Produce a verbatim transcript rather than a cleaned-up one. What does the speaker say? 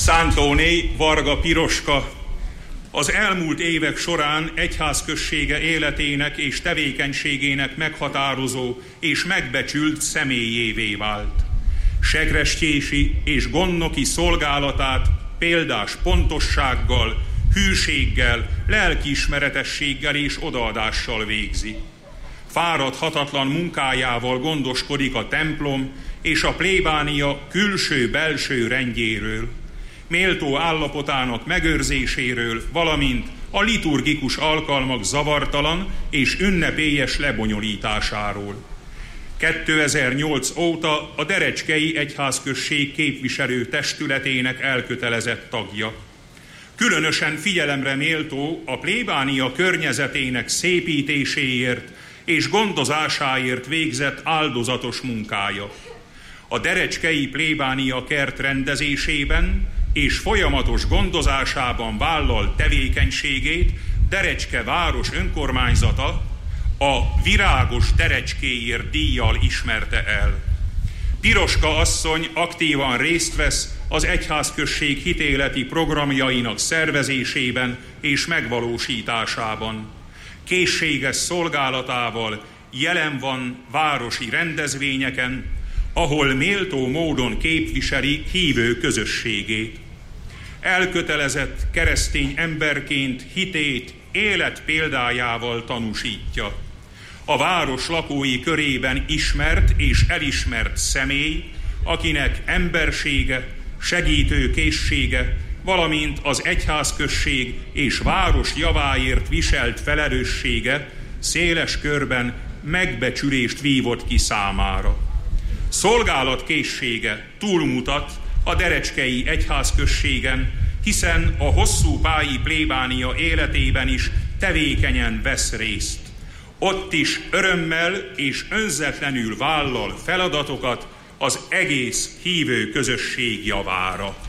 Szántóné Varga Piroska az elmúlt évek során egyházközsége életének és tevékenységének meghatározó és megbecsült személyévé vált. Segrestjési és gondnoki szolgálatát példás pontossággal, hűséggel, lelkiismeretességgel és odaadással végzi. Fáradhatatlan munkájával gondoskodik a templom és a plébánia külső-belső rendjéről, méltó állapotának megőrzéséről, valamint a liturgikus alkalmak zavartalan és ünnepélyes lebonyolításáról. kétezer-nyolc óta a Derecskei Egyházközség képviselő testületének elkötelezett tagja. Különösen figyelemre méltó a plébánia környezetének szépítéséért és gondozásáért végzett áldozatos munkája. A Derecskei plébánia kert rendezésében és folyamatos gondozásában vállalt tevékenységét Derecske város önkormányzata a Virágos Derecskéért díjjal ismerte el. Piroska asszony aktívan részt vesz az egyházközség hitéleti programjainak szervezésében és megvalósításában. Készséges szolgálatával jelen van városi rendezvényeken, ahol méltó módon képviseli hívő közösségét. Elkötelezett keresztény emberként hitét élet példájával tanúsítja. A város lakói körében ismert és elismert személy, akinek embersége, segítőkészsége, valamint az egyházközség és város javáért viselt felelőssége széles körben megbecsülést vívott ki számára. Szolgálatkészsége túlmutat a Derecskei Egyházközségen, hiszen a hosszú pályi plébánia életében is tevékenyen vesz részt. Ott is örömmel és önzetlenül vállal feladatokat az egész hívő közösség javára.